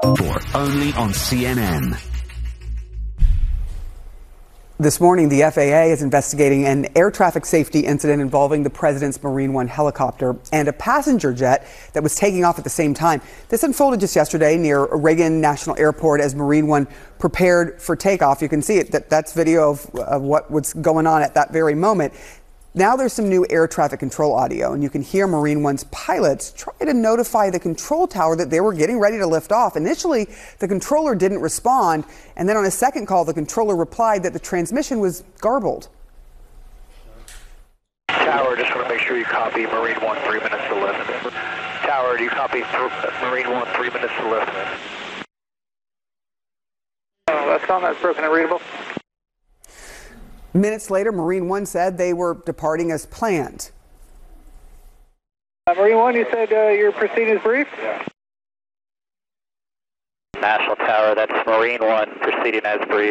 Only on CNN. This morning, the FAA is investigating an air traffic safety incident involving the president's Marine One helicopter and a passenger jet that was taking off at the same time. This unfolded just yesterday near Reagan National Airport as Marine One prepared for takeoff. You can see it. That's video of what was going on at that very moment. Now there's some new air traffic control audio, and you can hear Marine One's pilots try to notify the control tower that they were getting ready to lift off. Initially, the controller didn't respond, and then on a second call, the controller replied that the transmission was garbled. Tower, just want to make sure you copy Marine One, 3 minutes to lift. Tower, do you copy Marine One, 3 minutes to lift? Oh, that's on, that's broken and readable. Minutes later, Marine One said they were departing as planned. Marine One, you said your proceeding is brief? Yeah. National Tower, that's Marine One, proceeding as brief.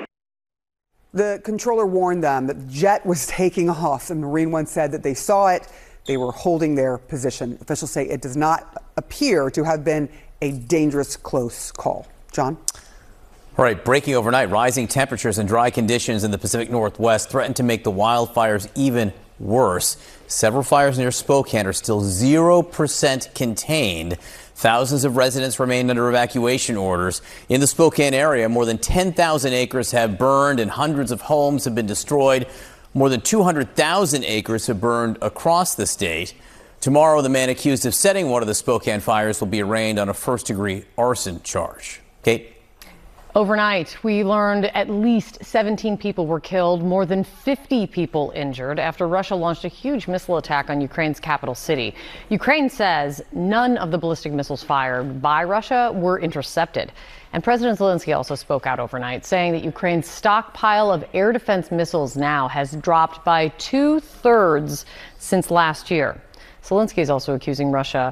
The controller warned them that the jet was taking off, and Marine One said that they saw it. They were holding their position. Officials say it does not appear to have been a dangerous close call. John? All right, breaking overnight, rising temperatures and dry conditions in the Pacific Northwest threaten to make the wildfires even worse. Several fires near Spokane are still 0% contained. Thousands of residents remain under evacuation orders. In the Spokane area, more than 10,000 acres have burned and hundreds of homes have been destroyed. More than 200,000 acres have burned across the state. Tomorrow, the man accused of setting one of the Spokane fires will be arraigned on a first-degree arson charge. Kate? Overnight, we learned at least 17 people were killed, more than 50 people injured after Russia launched a huge missile attack on Ukraine's capital city. Ukraine says none of the ballistic missiles fired by Russia were intercepted. And President Zelensky also spoke out overnight, saying that Ukraine's stockpile of air defense missiles now has dropped by 2/3 since last year. Zelensky is also accusing Russia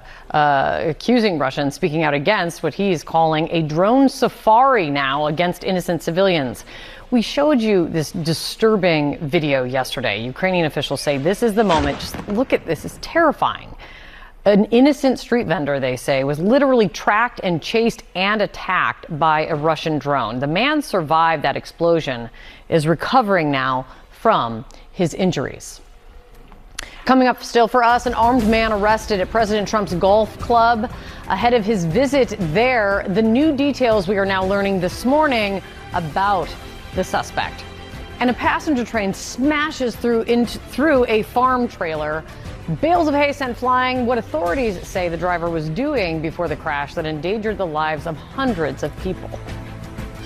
and speaking out against what he is calling a drone safari now against innocent civilians. We showed you this disturbing video yesterday. Ukrainian officials say this is the moment. Just look at this. It's terrifying. An innocent street vendor, they say, was literally tracked and chased and attacked by a Russian drone. The man survived that explosion, is recovering now from his injuries. Coming up still for us, an armed man arrested at President Trump's golf club ahead of his visit there. The new details we are now learning this morning about the suspect. And a passenger train smashes through a farm trailer. Bales of hay sent flying. What authorities say the driver was doing before the crash that endangered the lives of hundreds of people.